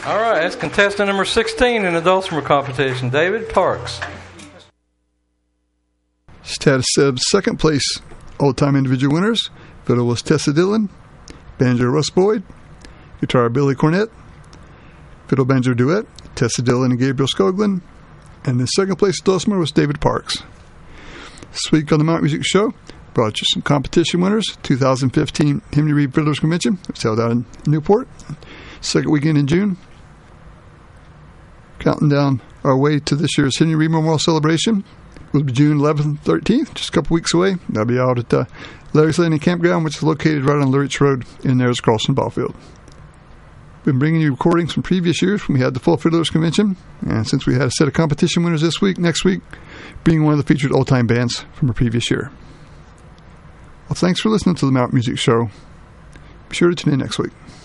All right, that's contestant number 16 in the Dulcimer competition, David Parks. Status of second place old-time individual winners. Fiddle was Tessa Dillon, banjo Russ Boyd, guitar Billy Cornett, fiddle banjo duet Tessa Dillon and Gabriel Skoglund, and the second place Dulcimer was David Parks. This week on the Mount Music Show, brought you some competition winners. 2015 Henry Reed Fiddlers Convention, it's held out in Newport, second weekend in June. Counting down our way to this year's Henry Reed Memorial Celebration. It will be June 11th and 13th, just a couple weeks away. That'll be out at Larry's Landing Campground, which is located right on Lurich Road in Nares Carlson Ballfield. We've been bringing you recordings from previous years when we had the Full Fiddlers Convention. And since we had a set of competition winners this week, next week, being one of the featured old-time bands from a previous year. Well, thanks for listening to the Mount Music Show. Be sure to tune in next week.